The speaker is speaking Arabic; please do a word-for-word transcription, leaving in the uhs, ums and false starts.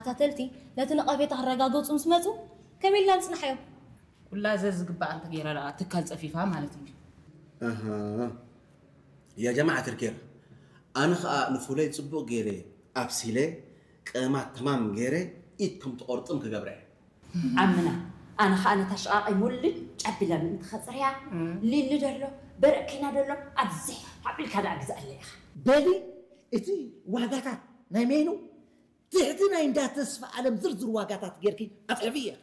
تاتلتي لا تنقبيت هرجاجوت مسمتو كمل لانس نحيو ولا زز قبع أنت غير لا تكال صفيفة مالتني أها يا جماعة الكير أنا خا نفولي تصبو غيري أبسيلي كما تمام غيري إتكم تقرطم كجبرة عمنا أنا خا أنا تشقاق يمولد عبلا من خسريا لين ندرلو بركينا درلو أبزح عبل كذا أجزاء اللي بلي إتي واجاتات نايمينو تحتنا إن دا تصفى على مزرزر واجاتات غيركي أطعفية